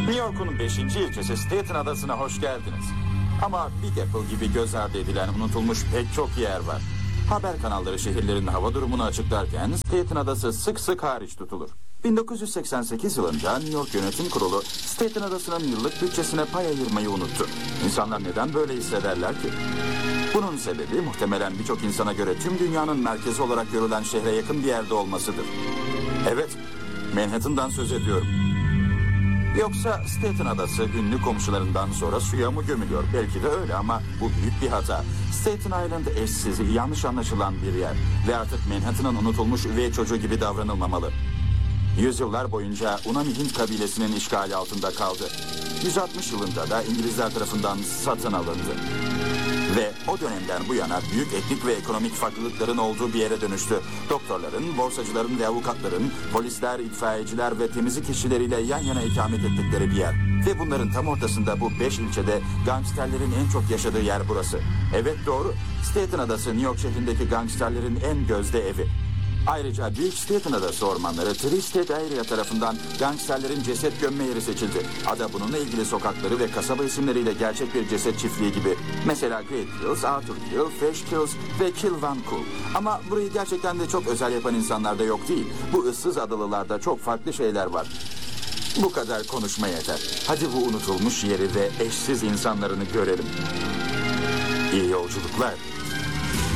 New York'un 5. ilçesi Staten Adası'na hoş geldiniz. Ama Big Apple gibi göz ardı edilen unutulmuş pek çok yer var. Haber kanalları şehirlerin hava durumunu açıklarken Staten Adası sık sık hariç tutulur. 1988 yılında New York Yönetim Kurulu Staten Adası'nın yıllık bütçesine pay ayırmayı unuttu. İnsanlar neden böyle hissederler ki? Bunun sebebi muhtemelen birçok insana göre tüm dünyanın merkezi olarak görülen şehre yakın bir yerde olmasıdır. Evet, Manhattan'dan söz ediyorum. Yoksa Staten Adası ünlü komşularından sonra suya mı gömülüyor? Belki de öyle ama bu büyük bir hata. Staten Island eşsiz, yanlış anlaşılan bir yer. Ve artık Manhattan'ın unutulmuş üvey çocuğu gibi davranılmamalı. Yüzyıllar boyunca Unami Hint kabilesinin işgali altında kaldı. 160 yılında da İngilizler tarafından satın alındı. Ve o dönemden bu yana büyük etnik ve ekonomik farklılıkların olduğu bir yere dönüştü. Doktorların, borsacıların ve avukatların, polisler, itfaiyeciler ve temizlik işçileriyle yan yana ikamet ettikleri bir yer. Ve bunların tam ortasında bu 5 ilçede gangsterlerin en çok yaşadığı yer burası. Evet doğru, Staten Adası New York şehrindeki gangsterlerin en gözde evi. Ayrıca Büyük Staten Adası ormanları Tri-State Area tarafından gangsterlerin ceset gömme yeri seçildi. Ada bununla ilgili sokakları ve kasaba isimleriyle gerçek bir ceset çiftliği gibi. Mesela Great Kills, Arthur Kill, Fresh Kills ve Kill Van Cool. Ama burayı gerçekten de çok özel yapan insanlar da yok değil. Bu ıssız adalılarda çok farklı şeyler var. Bu kadar konuşma yeter. Hadi bu unutulmuş yeri ve eşsiz insanlarını görelim. İyi yolculuklar.